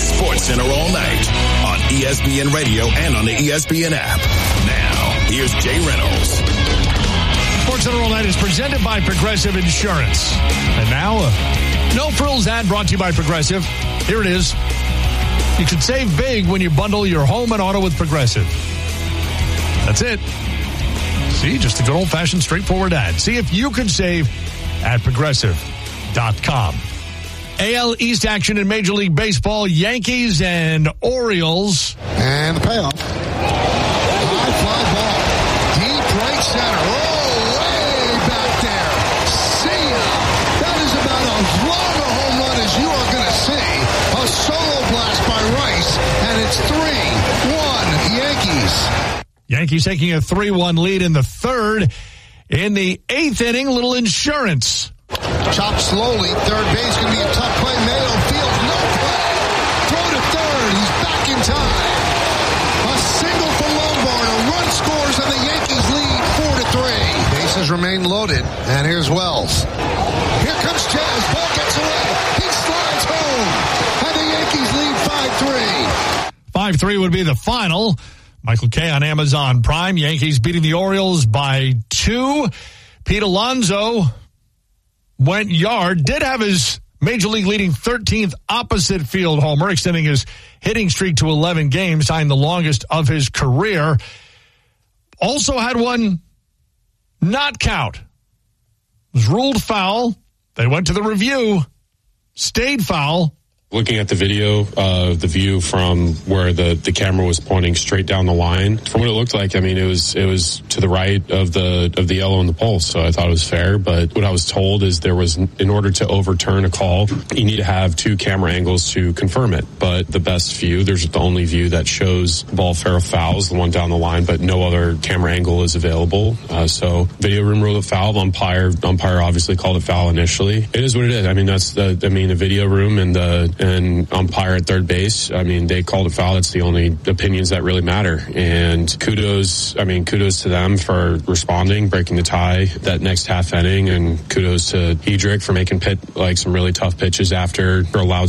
SportsCenter all night on ESPN Radio and on the ESPN app. Now, here's Jay Reynolds. SportsCenter all night is presented by Progressive Insurance. And now, No Frills ad brought to you by Progressive. Here it is. You can save big when you bundle your home and auto with Progressive. That's it. See, just a good old-fashioned straightforward ad. See if you can save at Progressive.com. AL East action in Major League Baseball, Yankees and Orioles. And the payoff. High fly ball. Deep right center. Oh, way back there. See ya. That is about as long a home run as you are going to see. A solo blast by Rice, and it's 3-1 Yankees. Yankees taking a 3-1 lead in the third. In the eighth inning, little insurance. Chopped slowly. Third base going to be a tough play. Mayo fields no play. Throw to third. He's back in time. A single for Lombard. A run scores and the Yankees lead 4-3. Bases remain loaded. And here's Wells. Here comes Jazz. Ball gets away. He slides home. And the Yankees lead 5-3. 5-3 would be the final. Michael Kay on Amazon Prime. Yankees beating the Orioles by 2. Pete Alonso went yard, did have his Major League leading 13th opposite field homer, extending his hitting streak to 11 games, signed the longest of his career. Also had one not count. Was ruled foul. They went to the review, stayed foul. Looking at the video, the view from where the camera was pointing straight down the line, from what it looked like, I mean, it was to the right of the yellow and the pulse. So I thought it was fair. But what I was told is there was, in order to overturn a call, you need to have 2 camera angles to confirm it. But the best view, there's the only view that shows ball fair fouls, the one down the line, but no other camera angle is available. So video room ruled it foul. Umpire obviously called it foul initially. It is what it is. I mean, the video room and umpire at third base, I mean, they called it foul. That's the only opinions that really matter. And kudos to them for responding, breaking the tie that next half inning, and kudos to Hedrick for making some really tough pitches after a loud